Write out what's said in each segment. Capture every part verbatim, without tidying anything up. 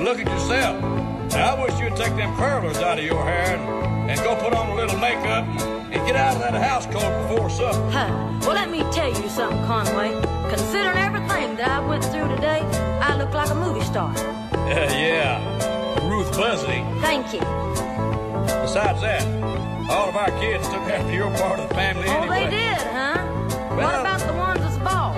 look at yourself. Now, I wish you'd take them curlers out of your hair and, and go put on a little makeup and, and get out of that house coat before supper. Huh. Well, let me tell you something, Conway. Considering everything that I went through today, I look like a movie star. Uh, yeah, Ruth Buzzy. Thank you. Besides that, all of our kids took after your part of the family Oh, anyway. they did, huh? Well, what about the ones that's bald?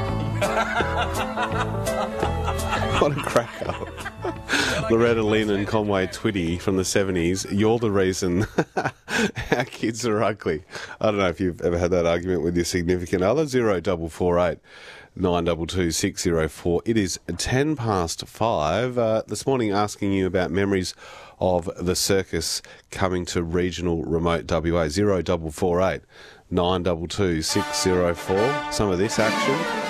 What a cracker. Loretta Lynn and Conway Twitty from the seventies. You're the reason our kids are ugly. I don't know if you've ever had that argument with your significant other. Zero double four eight nine double two six zero four. It is ten past five. Uh, this morning, asking you about memories of the circus coming to regional remote W A. Zero double four eight nine double two six zero four. Some of this action.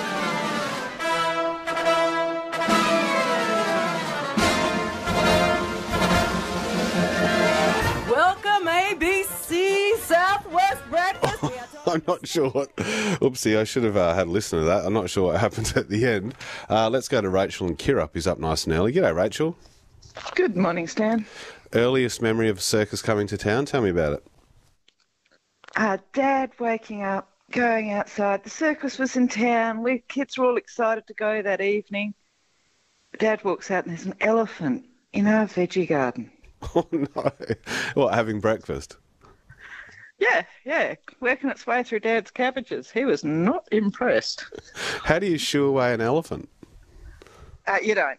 I'm not sure what... Oopsie, I should have uh, had a listen to that. I'm not sure what happens at the end. Uh, let's go to Rachel and Kirrup, who's up nice and early. G'day, Rachel. Good morning, Stan. Earliest memory of a circus coming to town? Tell me about it. Uh, Dad waking up, going outside. The circus was in town. We kids were all excited to go that evening. Dad walks out and there's an elephant in our veggie garden. Oh, no. What, having breakfast? Yeah, yeah, working its way through Dad's cabbages. He was not impressed. How do you shoo away an elephant? Uh, you don't.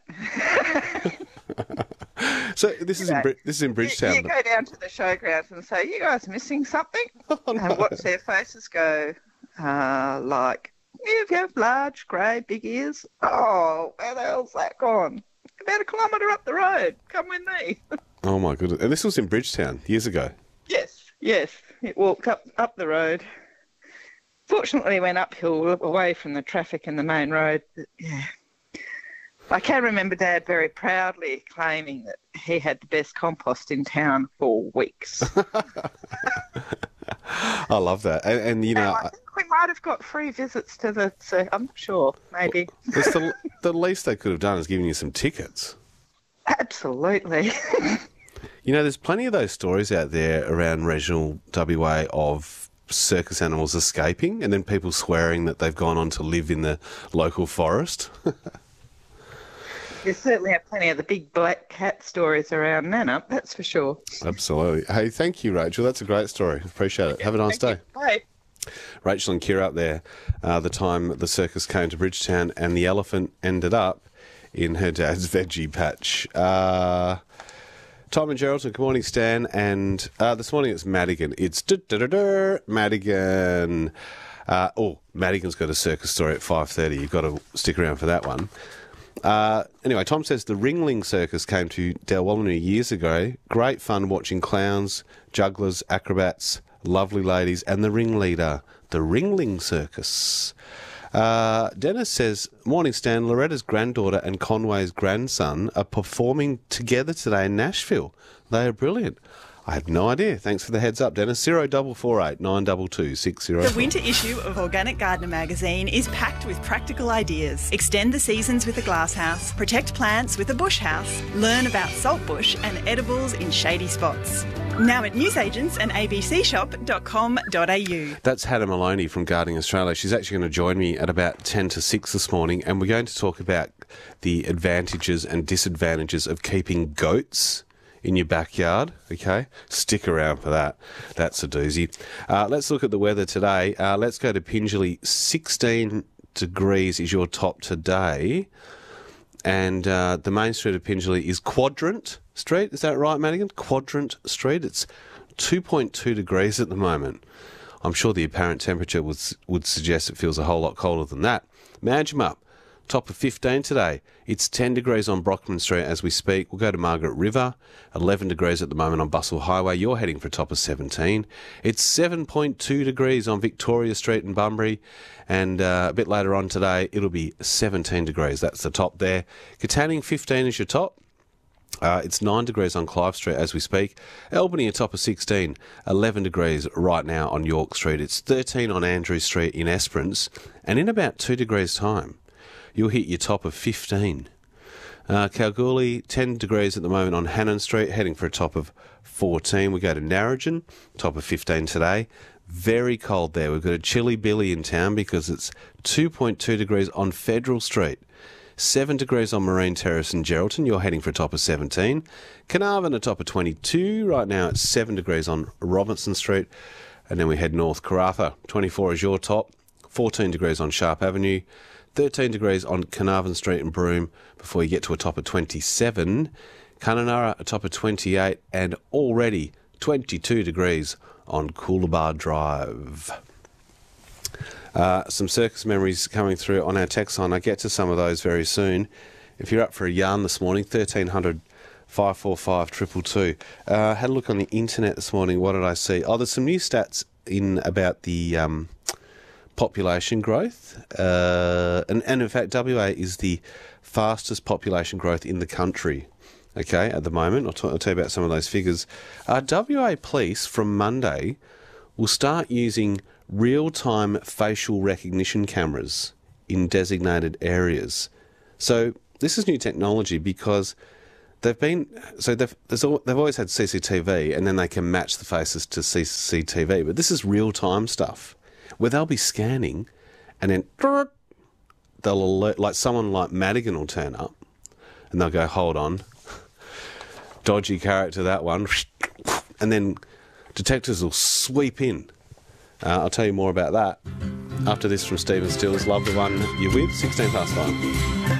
So this is in Bri- this is in Bridgetown. You, you go down to the showgrounds and say, "You guys missing something?" Oh, no. And watch their faces go, uh, like, "You have large, grey, big ears." Oh, where the hell's that gone? About a kilometre up the road. Come with me. Oh my goodness! And this was in Bridgetown years ago. Yes. Yes, it walked up, up the road. Fortunately, went uphill away from the traffic and the main road. But, yeah. I can remember Dad very proudly claiming that he had the best compost in town for weeks. I love that. And, and you know... And I think we might have got free visits to the... So I'm not sure, maybe. It's the, the least they could have done is giving you some tickets. Absolutely. You know, there's plenty of those stories out there around regional W A of circus animals escaping and then people swearing that they've gone on to live in the local forest. You certainly have plenty of the big black cat stories around Nannup, that's for sure. Absolutely. Hey, thank you, Rachel. That's a great story. Appreciate it. Have a nice day. Bye. Rachel and Kira up there, uh, the time the circus came to Bridgetown and the elephant ended up in her dad's veggie patch. Uh... Tom and Geraldton, good morning, Stan. And uh, this morning it's Madigan. It's Madigan. Uh, oh, Madigan's got a circus story at five thirty. You've got to stick around for that one. Uh, anyway, Tom says the Ringling Circus came to Dalwallinu years ago. Great fun watching clowns, jugglers, acrobats, lovely ladies, and the ringleader, the Ringling Circus. Uh, Dennis says, morning Stan, Loretta's granddaughter and Conway's grandson are performing together today in Nashville. They are brilliant. I had no idea. Thanks for the heads up, Dennis. Zero double four eight nine double two six zero. The winter issue of Organic Gardener magazine is packed with practical ideas. Extend the seasons with a glasshouse, protect plants with a bush house, learn about saltbush and edibles in shady spots. Now at newsagents and a b c shop dot com dot a u. That's Hannah Maloney from Gardening Australia. She's actually going to join me at about ten to six this morning, and we're going to talk about the advantages and disadvantages of keeping goats in your backyard, okay? Stick around for that. That's a doozy. Uh, let's look at the weather today. Uh, let's go to Pingelly. sixteen degrees is your top today. And uh, the main street of Pingelly is Quadrant Street. Is that right, Madigan? Quadrant Street. It's two point two degrees at the moment. I'm sure the apparent temperature would, would suggest it feels a whole lot colder than that. Manjimup, top of fifteen today. It's ten degrees on Brockman Street as we speak. We'll go to Margaret River, eleven degrees at the moment on Bustle Highway. You're heading for a top of seventeen. It's seven point two degrees on Victoria Street in Bunbury. And uh, a bit later on today, it'll be seventeen degrees. That's the top there. Katanning, fifteen is your top. Uh, it's nine degrees on Clive Street as we speak. Albany, a top of sixteen. eleven degrees right now on York Street. It's thirteen on Andrew Street in Esperance. And in about two degrees' time, you'll hit your top of fifteen. Uh, Kalgoorlie, ten degrees at the moment on Hannon Street, heading for a top of fourteen. We go to Narrogin, top of fifteen today. Very cold there. We've got a chilly Billy in town because it's two point two degrees on Federal Street. seven degrees on Marine Terrace in Geraldton. You're heading for a top of seventeen. Carnarvon, a top of twenty-two. Right now it's seven degrees on Robinson Street. And then we head north. Karratha, twenty-four is your top. fourteen degrees on Sharp Avenue. thirteen degrees on Carnarvon Street and Broome before you get to a top of twenty-seven. Kununurra, a top of twenty-eight. And already twenty-two degrees on Coolabah Drive. Uh, some circus memories coming through on our text line. I get to some of those very soon. If you're up for a yarn this morning, thirteen hundred, five four five, two two two. Uh, had a look on the internet this morning. What did I see? Oh, there's some new stats in about the um, population growth. Uh, and, and in fact, W A is the fastest population growth in the country. Okay, at the moment. I'll, t- I'll tell you about some of those figures. Uh, W A Police from Monday will start using real-time facial recognition cameras in designated areas. So this is new technology because they've been so they've there's al- they've always had C C T V and then they can match the faces to C C T V, but this is real-time stuff where they'll be scanning and then they'll alert, like someone like Madigan will turn up and they'll go, hold on, dodgy character that one, and then detectives will sweep in. Uh, I'll tell you more about that after this from Stephen Stills. Love the one you're with, sixteen past five.